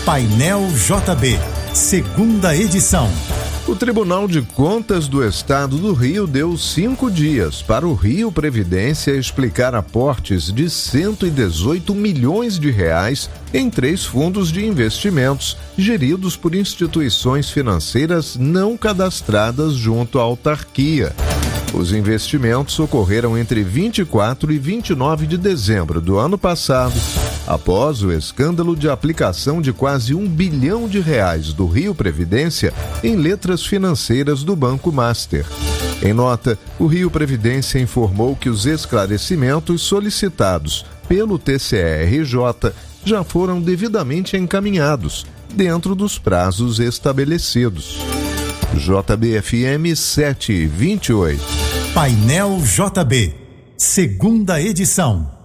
Painel JB, segunda edição. O Tribunal de Contas do Estado do Rio deu 5 dias para o Rio Previdência explicar aportes de 118 milhões de reais em 3 fundos de investimentos geridos por instituições financeiras não cadastradas junto à autarquia. Os investimentos ocorreram entre 24 e 29 de dezembro do ano passado, após o escândalo de aplicação de quase R$1 bilhão do Rio Previdência em letras financeiras do Banco Master. Em nota, o Rio Previdência informou que os esclarecimentos solicitados pelo TCE-RJ já foram devidamente encaminhados, dentro dos prazos estabelecidos. JBFM 728. Painel JB, segunda edição.